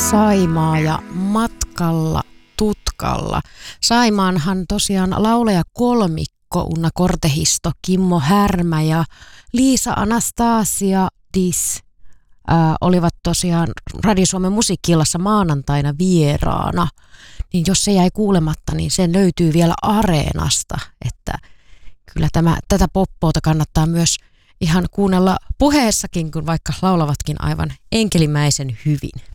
Saimaa ja matkalla tutkalla. Saimaanhan tosiaan laulaja kolmikko Unna Kortehisto, Kimmo Härmä ja Liisa Anastasia Dis olivat tosiaan Radio Suomen musiikki-illassa maanantaina vieraana. Niin jos se jäi kuulematta, niin sen löytyy vielä Areenasta, että kyllä tätä poppoota kannattaa myös ihan kuunnella puheessakin, kun vaikka laulavatkin aivan enkelimäisen hyvin.